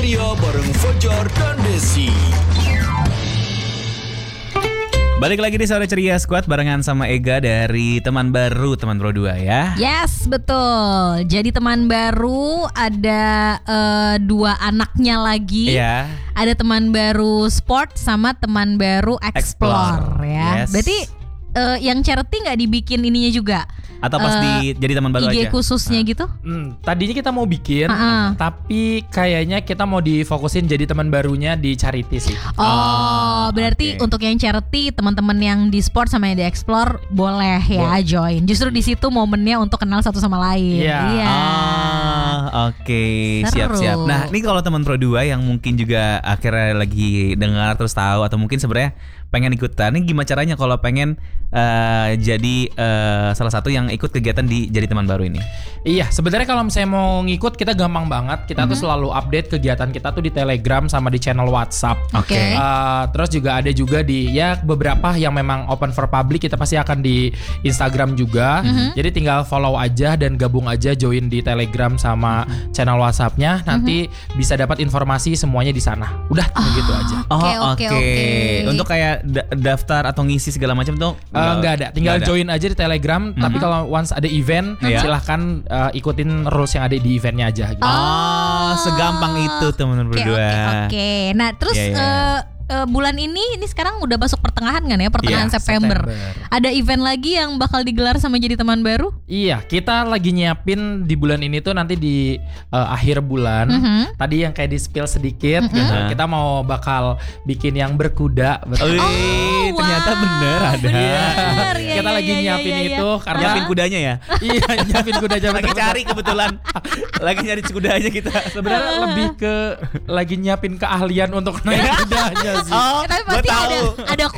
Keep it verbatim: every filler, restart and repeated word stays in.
Mania bareng Fajar dan Desi. Balik lagi di Sore Ceria Squad barengan sama Ega dari Teman Baru Teman Pro dua ya. Yes, betul. Jadi teman baru ada uh, dua anaknya lagi. Iya. Ada teman baru sport sama teman baru explore, Explore, ya. yes. Berarti uh, yang charity nggak dibikin ininya juga? Atau pas Uh, di jadi teman baru I G aja. khususnya gitu? Hmm, tadinya kita mau bikin, Uh-uh. tapi kayaknya kita mau difokusin jadi teman barunya di charity sih. Oh, Ah, berarti oke. untuk yang charity teman-teman yang di sport sama yang di explore boleh ya join. Justru di situ momennya untuk kenal satu sama lain. Iya. Ah, oke, Seru. siap-siap. Nah, ini kalau teman Pro dua yang mungkin juga akhirnya lagi dengar terus tahu atau mungkin sebenarnya pengen ikutan, ini gimana caranya kalau pengen uh, jadi uh, salah satu yang ikut kegiatan di jadi teman baru ini? Iya, sebenarnya kalau misalnya mau ngikut kita gampang banget. Kita tuh selalu update kegiatan kita tuh di Telegram sama di channel WhatsApp. Oke. Uh, terus juga ada juga di ya beberapa yang memang open for public, kita pasti akan di Instagram juga. Jadi tinggal follow aja dan gabung aja, join di Telegram sama channel WhatsAppnya. Nanti bisa dapat informasi semuanya di sana. Udah begitu aja. Oh, Oke, oke. oke, oke. Untuk kayak da- daftar atau ngisi segala macam tuh Uh, nggak ada, tinggal nggak ada. join aja di Telegram. Tapi kalau once ada event, Iya. silahkan uh, ikutin rules yang ada di eventnya aja. Gitu. Oh, segampang itu teman-teman Oke, berdua. oke, oke. Nah, terus Iya, iya. eh, eh, bulan ini ini sekarang udah masuk pertengahan kan ya, pertengahan Iya, September. September. Ada event lagi yang bakal digelar sama jadi teman baru? Iya, kita lagi nyiapin di bulan ini tuh nanti di uh, akhir bulan. Mhm. Tadi yang kayak di spill sedikit, gitu. Mhm. Kita mau bakal bikin yang berkuda. Wih, Oh, ternyata wow. bener ada. Bener, iya, Kita iya, lagi iya, nyiapin iya, iya. itu karena Nyiapin kudanya ya. iya, nyiapin kuda aja. Lagi cari kebetulan. Lagi nyari kudanya kita. Sebenarnya lebih ke lagi nyiapin keahlian untuk naik kudanya sih. Oh, Eh, tapi gua pasti tahu. ada ada